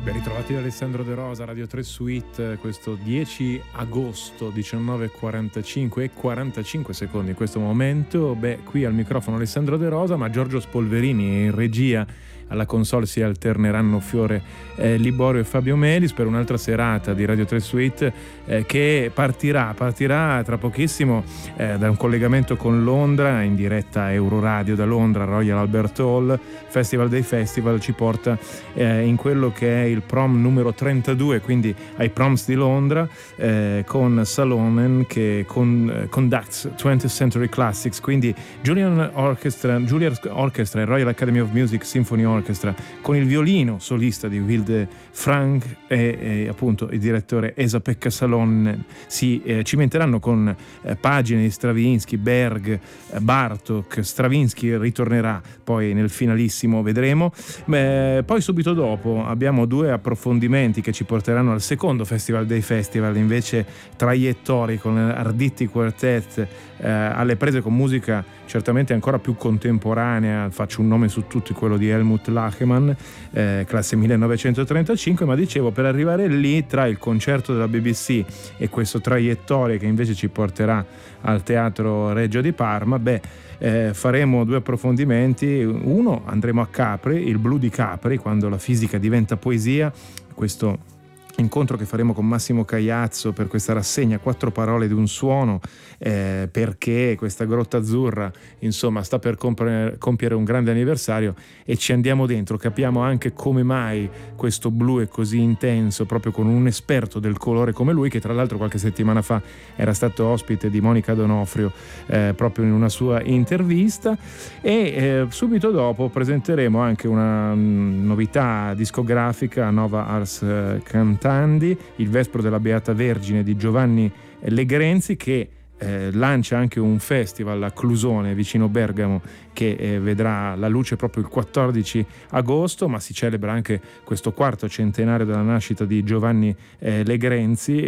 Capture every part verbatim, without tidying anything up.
Ben ritrovati da Alessandro De Rosa, Radio tre Suite, questo dieci agosto, diciannove e quarantacinque e quarantacinque secondi in questo momento. Beh, qui al microfono Alessandro De Rosa, ma Giorgio Spolverini in regia. Alla console si alterneranno Fiore eh, Liborio e Fabio Melis per un'altra serata di Radio tre Suite eh, che partirà, partirà tra pochissimo eh, da un collegamento con Londra, in diretta Euroradio da Londra, Royal Albert Hall. Festival dei Festival ci porta eh, in quello che è il prom numero trentadue, quindi ai proms di Londra, eh, con Salonen che con, eh, conducts twentieth Century Classics, quindi Julian Orchestra, Juilliard Orchestra e Royal Academy of Music Symphony Orchestra, con il violino solista di Wilde Frank e, e appunto il direttore Esa-Pekka Salonen si eh, cimenteranno con eh, pagine di Stravinsky, Berg, eh, Bartók. Stravinsky ritornerà poi nel finalissimo, vedremo. Beh, poi subito dopo abbiamo due approfondimenti che ci porteranno al secondo Festival dei Festival, invece traiettori, con Arditi Quartet eh, alle prese con musica certamente ancora più contemporanea. Faccio un nome su tutti, quello di Helmut Lachenmann, eh, classe millenovecentotrentacinque, ma dicevo, per arrivare lì, tra il concerto della B B C e questo traiettorie che invece ci porterà al Teatro Regio di Parma, beh, eh, faremo due approfondimenti. Uno, andremo a Capri, il blu di Capri, quando la fisica diventa poesia, questo incontro che faremo con Massimo Caiazzo per questa rassegna Quattro parole di un suono, eh, perché questa Grotta Azzurra insomma sta per compiere, compiere un grande anniversario, e ci andiamo dentro, capiamo anche come mai questo blu è così intenso, proprio con un esperto del colore come lui, che tra l'altro qualche settimana fa era stato ospite di Monica Donofrio eh, proprio in una sua intervista. E eh, subito dopo presenteremo anche una mh, novità discografica, Nova Ars Cantandi, il Vespro della Beata Vergine di Giovanni Legrenzi, che Eh, lancia anche un festival a Clusone, vicino Bergamo, che eh, vedrà la luce proprio il quattordici agosto, ma si celebra anche questo quarto centenario della nascita di Giovanni eh, Legrenzi,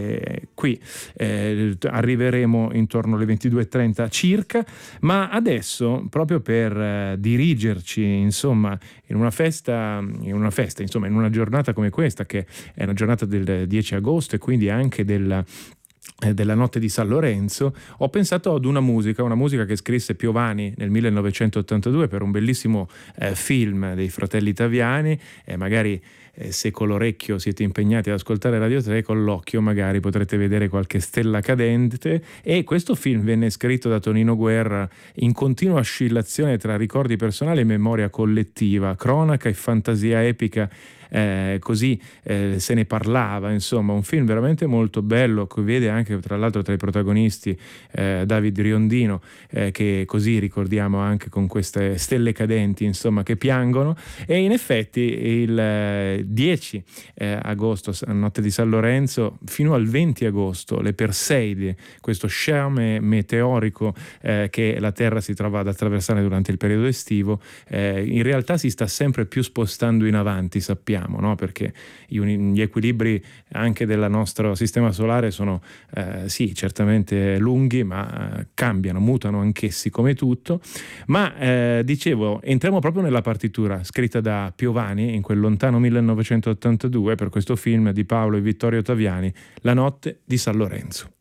e qui eh, arriveremo intorno alle ventidue e trenta circa. Ma adesso, proprio per eh, dirigerci insomma in una festa in una festa insomma in una giornata come questa, che è una giornata del dieci agosto e quindi anche del della notte di San Lorenzo, ho pensato ad una musica, una musica che scrisse Piovani nel millenovecentottantadue per un bellissimo eh, film dei fratelli Taviani. E magari eh, se con l'orecchio siete impegnati ad ascoltare Radio tre, con l'occhio magari potrete vedere qualche stella cadente. E questo film venne scritto da Tonino Guerra in continua oscillazione tra ricordi personali e memoria collettiva, cronaca e fantasia epica. Eh, così eh, se ne parlava, insomma, un film veramente molto bello, che vede anche tra l'altro tra i protagonisti eh, David Riondino, eh, che così ricordiamo anche con queste stelle cadenti insomma che piangono. E in effetti il eh, dieci eh, agosto, notte di San Lorenzo, fino al venti agosto, le Perseidi, questo sciame meteorico eh, che la Terra si trova ad attraversare durante il periodo estivo, eh, in realtà si sta sempre più spostando in avanti, sappiamo, no? Perché gli equilibri anche del nostro sistema solare sono eh, sì, certamente lunghi, ma eh, cambiano, mutano anch'essi come tutto. Ma eh, dicevo, entriamo proprio nella partitura scritta da Piovani in quel lontano millenovecentottantadue per questo film di Paolo e Vittorio Taviani, La notte di San Lorenzo.